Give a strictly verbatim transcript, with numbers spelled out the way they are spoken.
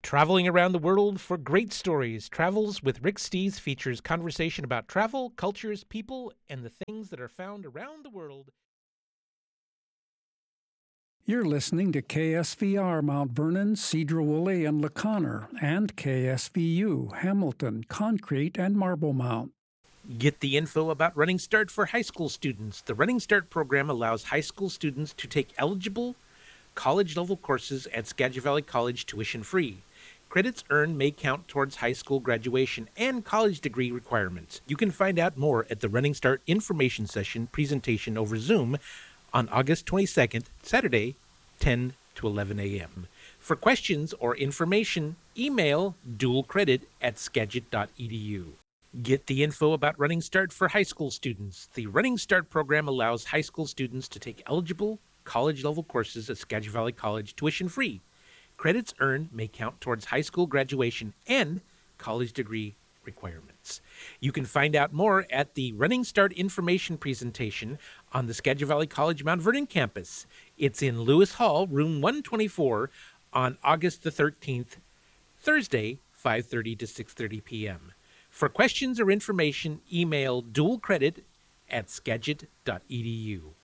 Traveling around the world for great stories. Travels with Rick Steves features conversation about travel, cultures, people, and the things that are found around the world. You're listening to K S V R Mount Vernon, Sedro-Woolley, and LaConner, and K S V U Hamilton, Concrete, and Marble Mount. Get the info about Running Start for high school students. The Running Start program allows high school students to take eligible college-level courses at Skagit Valley College tuition-free. Credits earned may count towards high school graduation and college degree requirements. You can find out more at the Running Start information session presentation over Zoom on August twenty-second, Saturday, ten to eleven a.m. For questions or information, email dualcredit at skagit dot e d u. Get the info about Running Start for high school students. The Running Start program allows high school students to take eligible college-level courses at Skagit Valley College tuition-free. Credits earned may count towards high school graduation and college degree requirements. You can find out more at the Running Start information presentation on the Skagit Valley College Mount Vernon campus. It's in Lewis Hall, room one twenty-four, on August the thirteenth, Thursday, five thirty to six thirty p.m. For questions or information, email dualcredit at skagit dot e d u.